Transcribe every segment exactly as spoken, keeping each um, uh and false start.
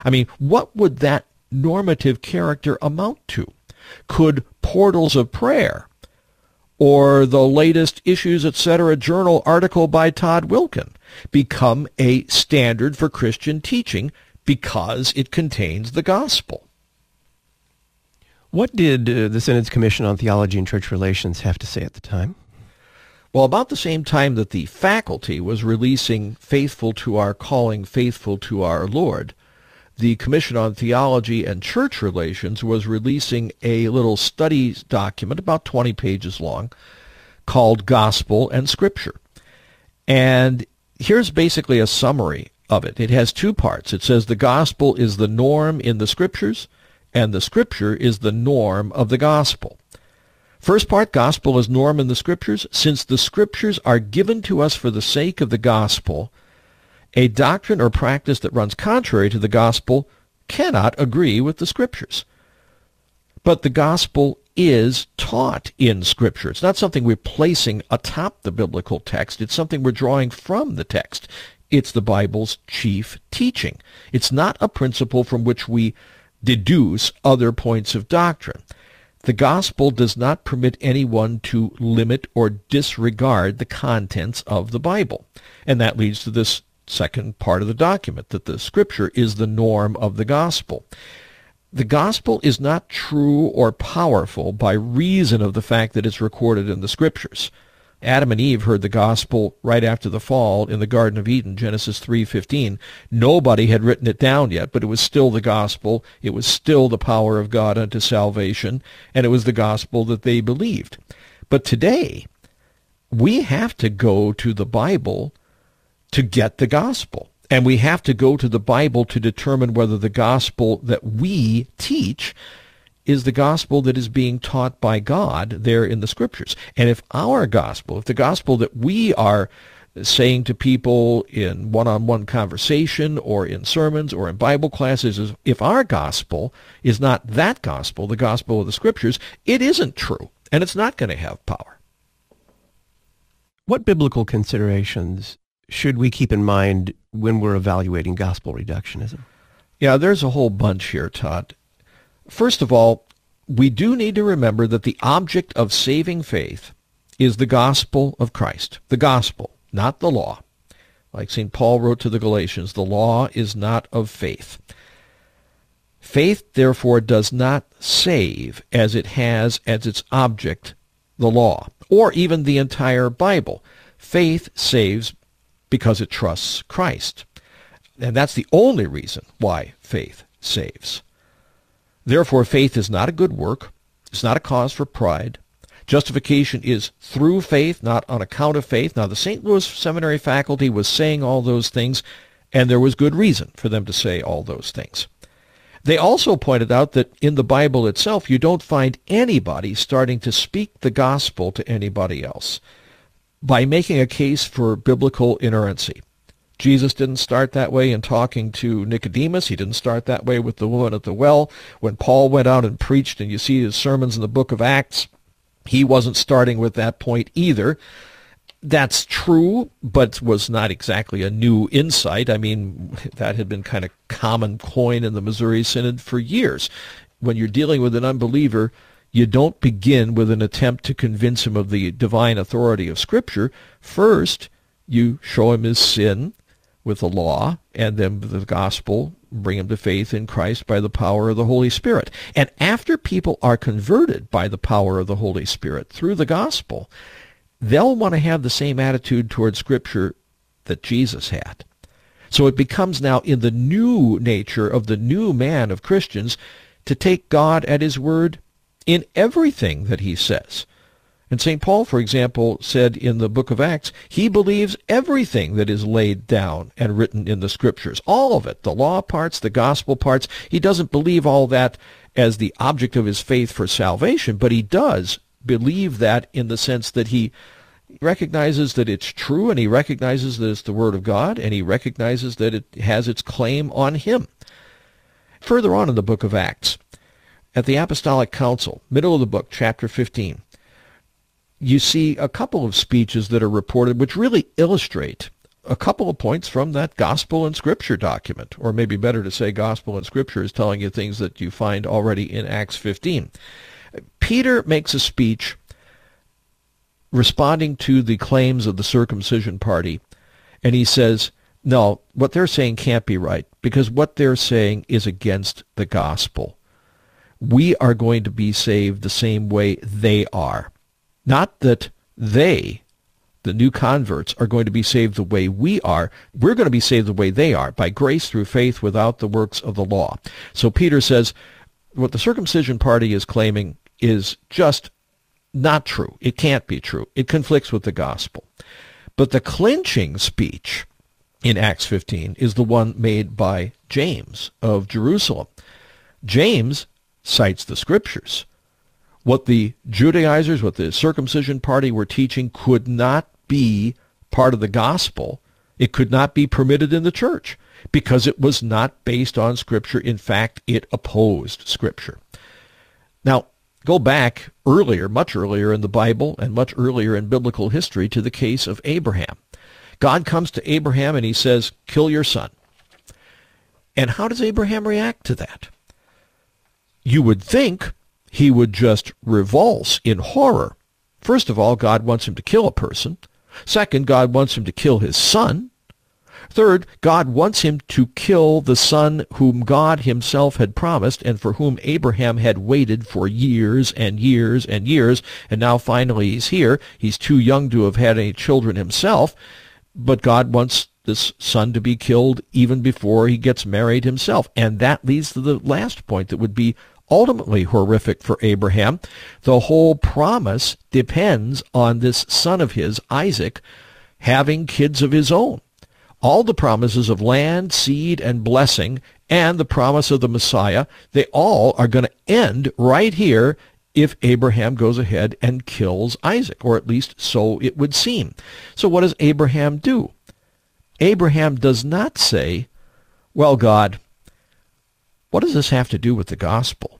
I mean, what would that normative character amount to? Could Portals of Prayer or the latest Issues, et cetera journal article by Todd Wilkin become a standard for Christian teaching because it contains the gospel? What did uh, the Synod's Commission on Theology and Church Relations have to say at the time? Well, about the same time that the faculty was releasing Faithful to Our Calling, Faithful to Our Lord, the Commission on Theology and Church Relations was releasing a little study document, about twenty pages long, called Gospel and Scripture. And here's basically a summary of it. It has two parts. It says the gospel is the norm in the Scriptures, and the Scripture is the norm of the gospel. First part, gospel is norm in the Scriptures. Since the Scriptures are given to us for the sake of the gospel, a doctrine or practice that runs contrary to the gospel cannot agree with the Scriptures. But the gospel is taught in Scripture. It's not something we're placing atop the biblical text. It's something we're drawing from the text. It's the Bible's chief teaching. It's not a principle from which we deduce other points of doctrine. The gospel does not permit anyone to limit or disregard the contents of the Bible. And that leads to this second part of the document, that the Scripture is the norm of the gospel. The gospel is not true or powerful by reason of the fact that it's recorded in the Scriptures. Adam and Eve heard the gospel right after the fall in the Garden of Eden, Genesis three fifteen. Nobody had written it down yet, but it was still the gospel. It was still the power of God unto salvation, and it was the gospel that they believed. But today, we have to go to the Bible to get the gospel. And we have to go to the Bible to determine whether the gospel that we teach is the gospel that is being taught by God there in the Scriptures. And if our gospel, if the gospel that we are saying to people in one-on-one conversation or in sermons or in Bible classes, is if our gospel is not that gospel, the gospel of the Scriptures, it isn't true, and it's not going to have power. What biblical considerations should we keep in mind when we're evaluating gospel reductionism? Yeah, there's a whole bunch here, Todd. First of all, we do need to remember that the object of saving faith is the gospel of Christ. The gospel, not the law. Like Saint Paul wrote to the Galatians, the law is not of faith. Faith, therefore, does not save as it has as its object the law, or even the entire Bible. Faith saves because it trusts Christ. And that's the only reason why faith saves. Therefore, faith is not a good work. It's not a cause for pride. Justification is through faith, not on account of faith. Now, the Saint Louis Seminary faculty was saying all those things, and there was good reason for them to say all those things. They also pointed out that in the Bible itself, you don't find anybody starting to speak the gospel to anybody else by making a case for biblical inerrancy. Jesus didn't start that way in talking to Nicodemus. He didn't start that way with the woman at the well. When Paul went out and preached, and you see his sermons in the book of Acts, he wasn't starting with that point either. That's true, but was not exactly a new insight. I mean, that had been kind of common coin in the Missouri Synod for years. When you're dealing with an unbeliever, you don't begin with an attempt to convince him of the divine authority of Scripture. First, you show him his sin with the law, and then the gospel, bring him to faith in Christ by the power of the Holy Spirit. And after people are converted by the power of the Holy Spirit through the gospel, they'll want to have the same attitude toward Scripture that Jesus had. So it becomes now in the new nature of the new man of Christians to take God at his word in everything that he says. And Saint Paul, for example, said in the book of Acts, he believes everything that is laid down and written in the Scriptures, all of it, the law parts, the gospel parts. He doesn't believe all that as the object of his faith for salvation, but he does believe that in the sense that he recognizes that it's true, and he recognizes that it's the Word of God, and he recognizes that it has its claim on him. Further on in the book of Acts, at the Apostolic Council, middle of the book, chapter fifteen, you see a couple of speeches that are reported which really illustrate a couple of points from that Gospel and Scripture document, or maybe better to say Gospel and Scripture is telling you things that you find already in Acts fifteen. Peter makes a speech responding to the claims of the circumcision party, and he says, no, what they're saying can't be right, because what they're saying is against the gospel. We are going to be saved the same way they are. Not that they, the new converts, are going to be saved the way we are. We're going to be saved the way they are, by grace through faith without the works of the law. So Peter says, what the circumcision party is claiming is just not true. It can't be true. It conflicts with the gospel. But the clinching speech in Acts fifteen is the one made by James of Jerusalem. James cites the Scriptures. What the Judaizers, what the circumcision party were teaching could not be part of the gospel. It could not be permitted in the church because it was not based on Scripture. In fact, it opposed Scripture. Now, go back earlier, much earlier in the Bible and much earlier in biblical history to the case of Abraham. God comes to Abraham and he says, kill your son. And how does Abraham react to that? You would think he would just revulse in horror. First of all, God wants him to kill a person. Second, God wants him to kill his son. Third, God wants him to kill the son whom God himself had promised and for whom Abraham had waited for years and years and years, and now finally he's here. He's too young to have had any children himself, but God wants this son to be killed even before he gets married himself. And that leads to the last point that would be ultimately horrific for Abraham. The whole promise depends on this son of his, Isaac, having kids of his own. All the promises of land, seed, and blessing, and the promise of the Messiah, they all are going to end right here if Abraham goes ahead and kills Isaac, or at least so it would seem. So what does Abraham do? Abraham does not say, well, God, what does this have to do with the gospel?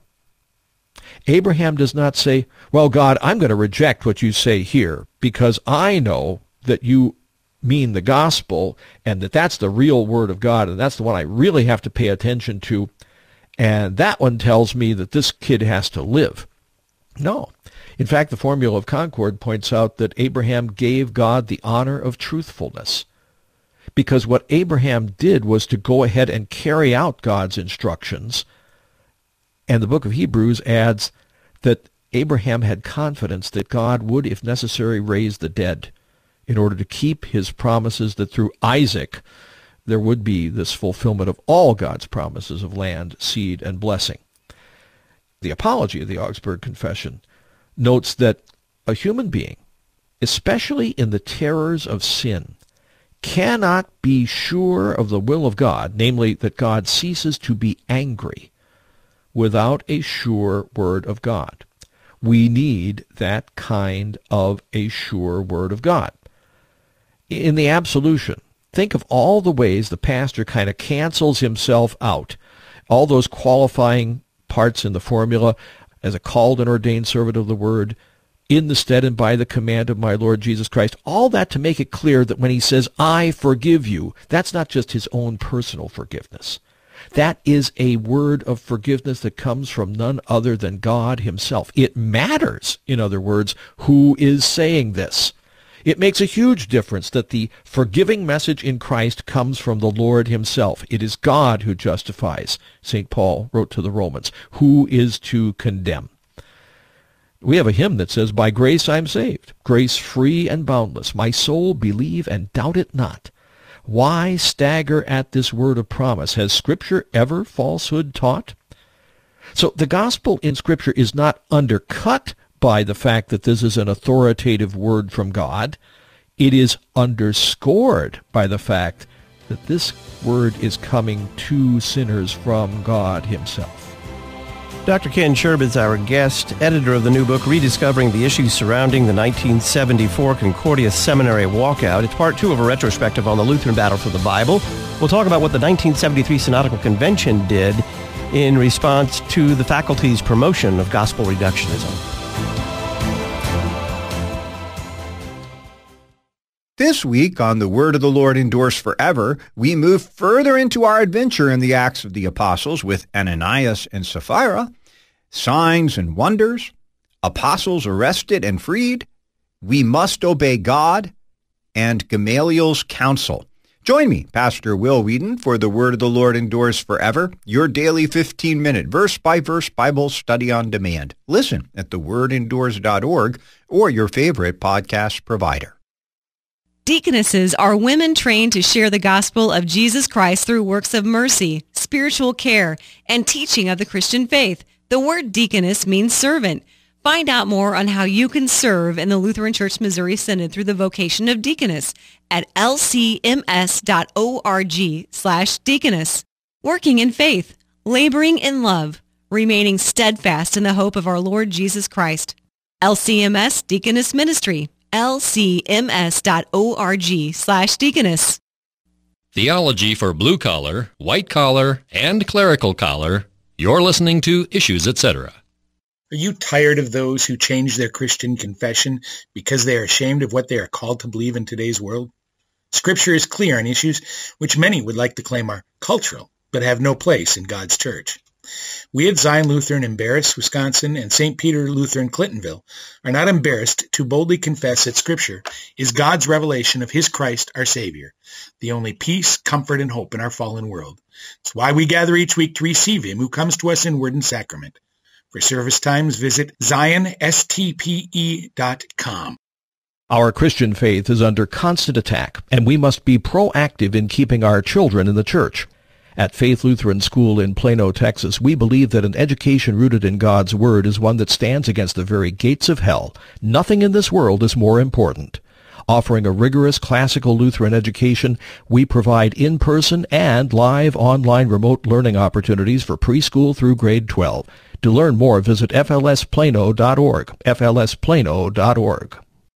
Abraham does not say, well, God, I'm going to reject what you say here because I know that you mean the gospel and that that's the real word of God and that's the one I really have to pay attention to, and that one tells me that this kid has to live. No. In fact, the Formula of Concord points out that Abraham gave God the honor of truthfulness, because what Abraham did was to go ahead and carry out God's instructions. And the book of Hebrews adds that Abraham had confidence that God would, if necessary, raise the dead in order to keep his promises that through Isaac there would be this fulfillment of all God's promises of land, seed, and blessing. The Apology of the Augsburg Confession notes that a human being, especially in the terrors of sin, cannot be sure of the will of God, namely that God ceases to be angry, without a sure word of God. We need that kind of a sure word of God. In the absolution, think of all the ways the pastor kind of cancels himself out, all those qualifying parts in the formula, as a called and ordained servant of the word, in the stead and by the command of my Lord Jesus Christ, all that to make it clear that when he says, I forgive you, that's not just his own personal forgiveness. That is a word of forgiveness that comes from none other than God himself. It matters, in other words, who is saying this. It makes a huge difference that the forgiving message in Christ comes from the Lord himself. It is God who justifies, Saint Paul wrote to the Romans. Who is to condemn? We have a hymn that says, by grace I'm saved, grace free and boundless. My soul believe and doubt it not. Why stagger at this word of promise? Has Scripture ever falsehood taught? So the gospel in Scripture is not undercut by the fact that this is an authoritative word from God. It is underscored by the fact that this word is coming to sinners from God himself. Doctor Ken Sherb is our guest, editor of the new book, Rediscovering the Issues Surrounding the nineteen seventy-four Concordia Seminary Walkout. It's part two of a retrospective on the Lutheran battle for the Bible. We'll talk about what the nineteen seventy-three Synodical Convention did in response to the faculty's promotion of gospel reductionism. This week on The Word of the Lord Endures Forever, we move further into our adventure in the Acts of the Apostles with Ananias and Sapphira, signs and wonders, apostles arrested and freed, we must obey God, and Gamaliel's counsel. Join me, Pastor Will Whedon, for The Word of the Lord Endures Forever, your daily fifteen-minute verse-by-verse Bible study on demand. Listen at the word endures dot org or your favorite podcast provider. Deaconesses are women trained to share the gospel of Jesus Christ through works of mercy, spiritual care, and teaching of the Christian faith. The word deaconess means servant. Find out more on how you can serve in the Lutheran Church Missouri Synod through the vocation of deaconess at l c m s dot org slash deaconess. Working in faith, laboring in love, remaining steadfast in the hope of our Lord Jesus Christ. L C M S Deaconess Ministry. l c m s dot org slash deaconess. Theology for blue collar, white collar, and clerical collar. You're listening to Issues, et cetera. Are you tired of those who change their Christian confession because they are ashamed of what they are called to believe in today's world? Scripture is clear on issues which many would like to claim are cultural, but have no place in God's church. We at Zion Lutheran in Barris, Wisconsin, and Saint Peter Lutheran Clintonville are not embarrassed to boldly confess that Scripture is God's revelation of His Christ, our Savior, the only peace, comfort, and hope in our fallen world. It's why we gather each week to receive Him who comes to us in word and sacrament. For service times, visit zion s t p e dot com. Our Christian faith is under constant attack, and we must be proactive in keeping our children in the church. At Faith Lutheran School in Plano, Texas, we believe that an education rooted in God's Word is one that stands against the very gates of hell. Nothing in this world is more important. Offering a rigorous classical Lutheran education, we provide in-person and live online remote learning opportunities for preschool through grade twelve. To learn more, visit f l s plano dot org, f l s plano dot org.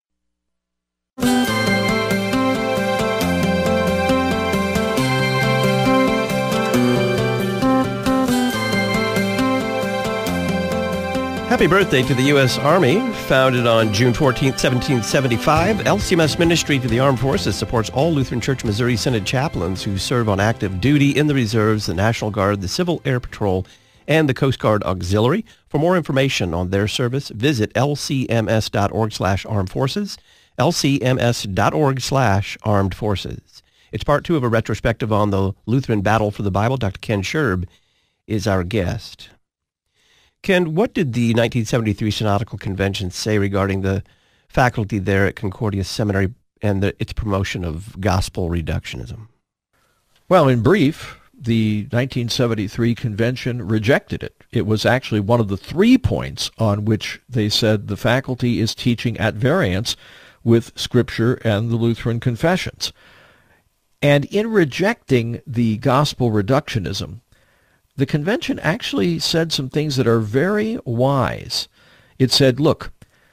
Happy birthday to the U S. Army. Founded on June fourteenth, seventeen seventy-five, L C M S Ministry to the Armed Forces supports all Lutheran Church Missouri Synod chaplains who serve on active duty in the reserves, the National Guard, the Civil Air Patrol, and the Coast Guard Auxiliary. For more information on their service, visit l c m s dot org slash armed forces, l c m s dot org slash armed forces. It's part two of a retrospective on the Lutheran Battle for the Bible. Doctor Ken Scherb is our guest. Ken, what did the nineteen seventy-three Synodical Convention say regarding the faculty there at Concordia Seminary and the, its promotion of gospel reductionism? Well, in brief, the nineteen seventy-three convention rejected it. It was actually one of the three points on which they said the faculty is teaching at variance with Scripture and the Lutheran confessions. And in rejecting the gospel reductionism, the convention actually said some things that are very wise. It said, look,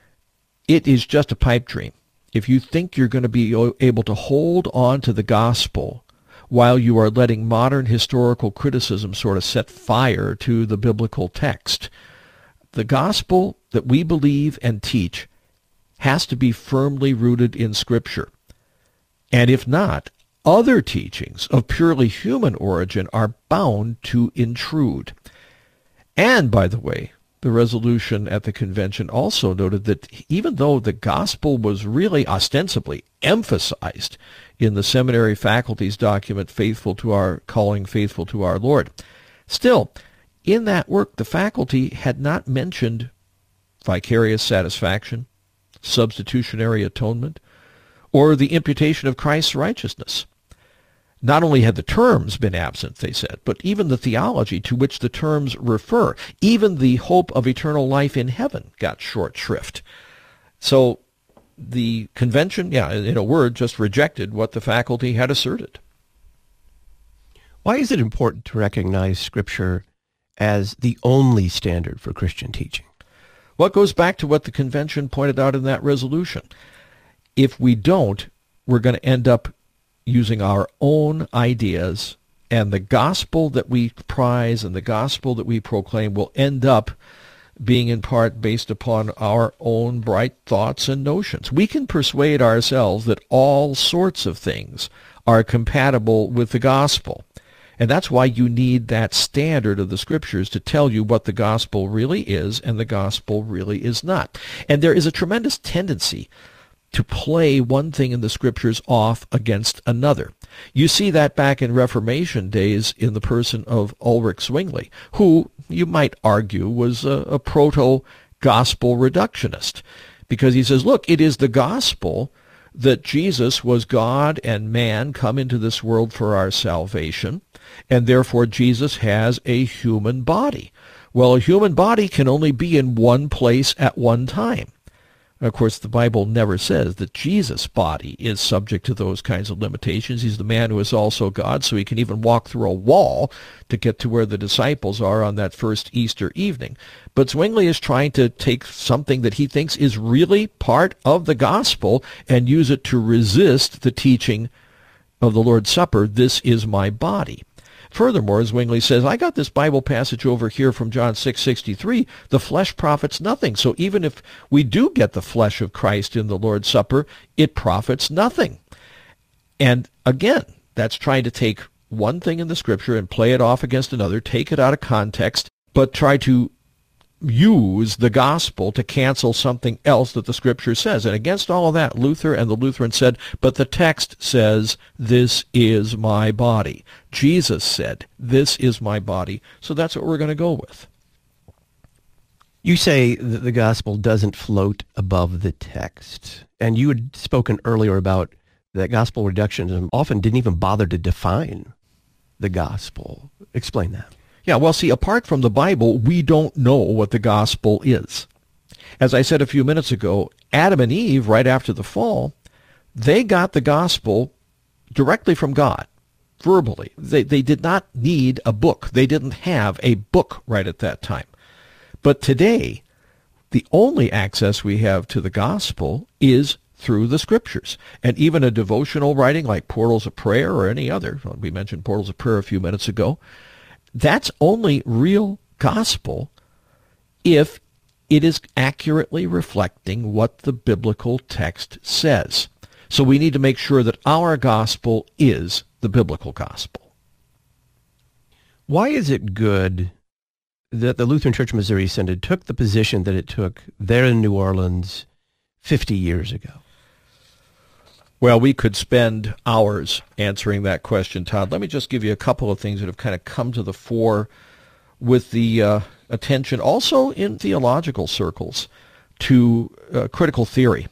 it is just a pipe dream. If you think you're going to be able to hold on to the gospel while you are letting modern historical criticism sort of set fire to the biblical text, the gospel that we believe and teach has to be firmly rooted in Scripture. And if not, other teachings of purely human origin are bound to intrude. And, by the way, the resolution at the convention also noted that even though the gospel was really ostensibly emphasized in the seminary faculty's document, Faithful to Our Calling, Faithful to Our Lord, still, in that work, the faculty had not mentioned vicarious satisfaction, substitutionary atonement, or the imputation of Christ's righteousness. Not only had the terms been absent, they said, but even the theology to which the terms refer, even the hope of eternal life in heaven got short shrift. So the convention, yeah, in a word, just rejected what the faculty had asserted. Why is it important to recognize Scripture as the only standard for Christian teaching? Well, it goes back to what the convention pointed out in that resolution. If we don't, we're going to end up using our own ideas, and the gospel that we prize and the gospel that we proclaim will end up being in part based upon our own bright thoughts and notions. We can persuade ourselves that all sorts of things are compatible with the gospel. And that's why you need that standard of the Scriptures to tell you what the gospel really is and the gospel really is not. And there is a tremendous tendency to play one thing in the Scriptures off against another. You see that back in Reformation days in the person of Ulrich Zwingli, who you might argue was a, a proto-gospel reductionist, because he says, look, it is the gospel that Jesus was God and man come into this world for our salvation, and therefore Jesus has a human body. Well, a human body can only be in one place at one time. Of course, the Bible never says that Jesus' body is subject to those kinds of limitations. He's the man who is also God, so he can even walk through a wall to get to where the disciples are on that first Easter evening. But Zwingli is trying to take something that he thinks is really part of the gospel and use it to resist the teaching of the Lord's Supper, this is my body. Furthermore, Zwingli says, I got this Bible passage over here from John six sixty-three, the flesh profits nothing. So even if we do get the flesh of Christ in the Lord's Supper, it profits nothing. And again, that's trying to take one thing in the Scripture and play it off against another, take it out of context, but try to use the gospel to cancel something else that the Scripture says. And against all of that, Luther and the Lutherans said, but the text says, this is my body. Jesus said, this is my body. So that's what we're going to go with. You say that the gospel doesn't float above the text. And you had spoken earlier about that gospel reductionism often didn't even bother to define the gospel. Explain that. Yeah, well, see, apart from the Bible, we don't know what the gospel is. As I said a few minutes ago, Adam and Eve, right after the fall, they got the gospel directly from God, verbally. They, they did not need a book. They didn't have a book right at that time. But today, the only access we have to the gospel is through the Scriptures. And even a devotional writing like Portals of Prayer or any other, we mentioned Portals of Prayer a few minutes ago, that's only real gospel if it is accurately reflecting what the biblical text says. So we need to make sure that our gospel is the biblical gospel. Why is it good that the Lutheran Church of Missouri Synod took the position that it took there in New Orleans fifty years ago? Well, we could spend hours answering that question, Todd. Let me just give you a couple of things that have kind of come to the fore with the uh, attention, also in theological circles, to uh, critical theory.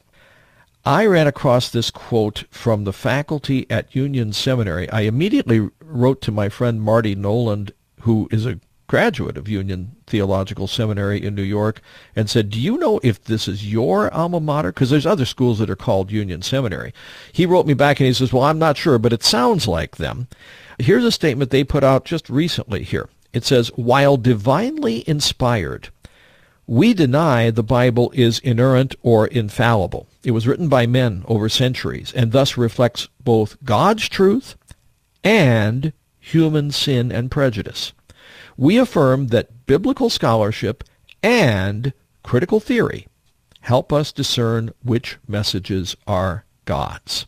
I ran across this quote from the faculty at Union Seminary. I immediately wrote to my friend Marty Noland, who is a graduate of Union Theological Seminary in New York, and said, do you know if this is your alma mater? Because there's other schools that are called Union Seminary. He wrote me back and he says, well, I'm not sure, but it sounds like them. Here's a statement they put out just recently here. It says, while divinely inspired, we deny the Bible is inerrant or infallible. It was written by men over centuries and thus reflects both God's truth and human sin and prejudice. We affirm that biblical scholarship and critical theory help us discern which messages are God's.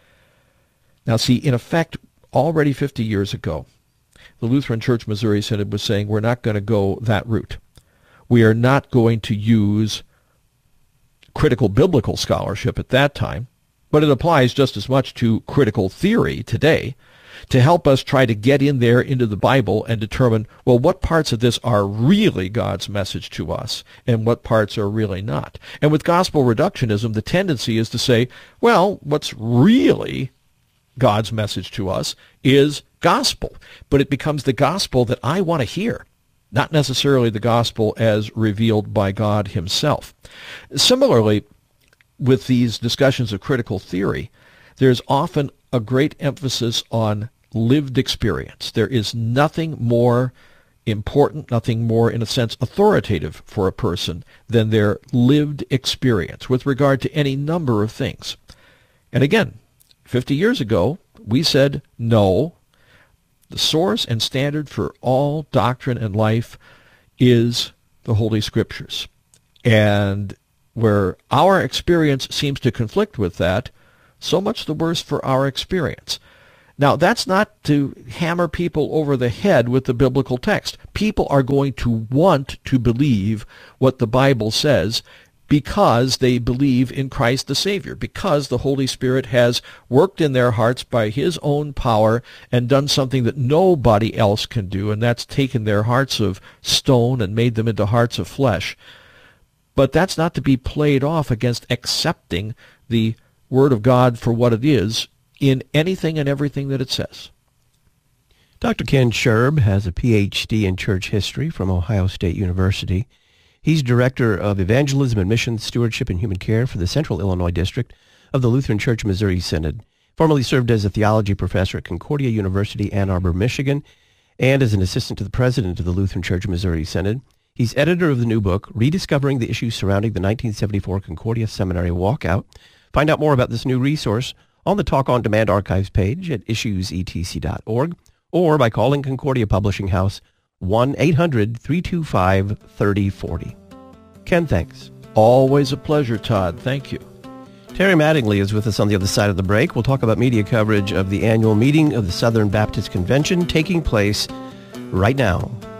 Now, see, in effect, already fifty years ago, the Lutheran Church Missouri Synod was saying we're not going to go that route. We are not going to use critical biblical scholarship at that time, but it applies just as much to critical theory today, to help us try to get in there into the Bible and determine, well, what parts of this are really God's message to us and what parts are really not. And with gospel reductionism, the tendency is to say, well, what's really God's message to us is gospel. But it becomes the gospel that I want to hear, not necessarily the gospel as revealed by God himself. Similarly, with these discussions of critical theory, there's often a great emphasis on lived experience. There is nothing more important, nothing more, in a sense, authoritative for a person than their lived experience with regard to any number of things. And again, fifty years ago, we said, no, the source and standard for all doctrine and life is the Holy Scriptures. And where our experience seems to conflict with that, so much the worse for our experience. Now, that's not to hammer people over the head with the biblical text. People are going to want to believe what the Bible says because they believe in Christ the Savior, because the Holy Spirit has worked in their hearts by his own power and done something that nobody else can do, and that's taken their hearts of stone and made them into hearts of flesh. But that's not to be played off against accepting the Word of God for what it is in anything and everything that it says. Doctor Ken Scherb has a P H D in church history from Ohio State University. He's Director of Evangelism and Missions Stewardship and Human Care for the Central Illinois District of the Lutheran Church Missouri Synod. Formerly served as a theology professor at Concordia University, Ann Arbor, Michigan, and as an assistant to the president of the Lutheran Church Missouri Synod. He's editor of the new book, Rediscovering the Issues Surrounding the nineteen seventy-four Concordia Seminary Walkout. Find out more about this new resource on the Talk on Demand archives page at issues e t c dot org or by calling Concordia Publishing House one eight hundred three two five three oh four oh. Ken, thanks. Always a pleasure, Todd. Thank you. Terry Mattingly is with us on the other side of the break. We'll talk about media coverage of the annual meeting of the Southern Baptist Convention taking place right now.